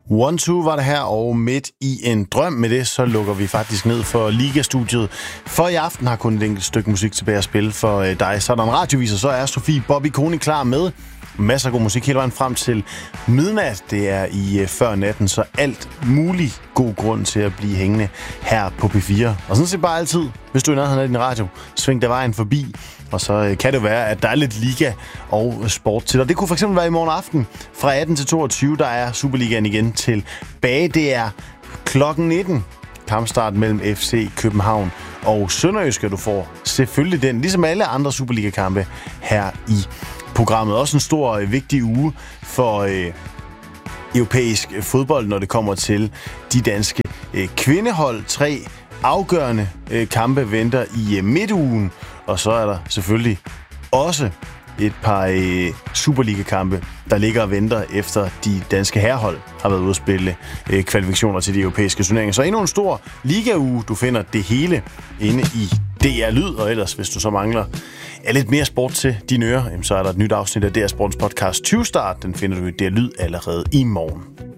1-2 var det her, og midt i en drøm med det, så lukker vi faktisk ned for Liga-studiet. For i aften har kun et enkelt stykke musik tilbage at spille for dig. Så er der en radioviser, så er Sofie Bobby Koni klar med masser af god musik hele vejen frem til midnat. Det er i før natten, så alt muligt god grund til at blive hængende her på P4. Og sådan set bare altid, hvis du er i nærheden af din radio, sving der vejen forbi. Og så kan det være, at der er lidt liga og sport til. Og det kunne fx være i morgen aften fra 18 til 22, der er Superligaen igen tilbage. Det er klokken 19. Kampstart mellem FC København og Sønderjyske. Du får selvfølgelig den, ligesom alle andre Superliga-kampe her i programmet. Også en stor vigtig uge for europæisk fodbold, når det kommer til de danske kvindehold. 3 afgørende kampe venter i midtugen. Og så er der selvfølgelig også et par Superliga-kampe, der ligger og venter efter de danske herrehold har været ude at spille kvalifikationer til de europæiske turneringer. Så endnu en stor liga-uge. Du finder det hele inde i DR Lyd, og ellers, hvis du så mangler lidt mere sport til dine ører, så er der et nyt afsnit af DR Sportens podcast 20 Start. Den finder du i DR Lyd allerede i morgen.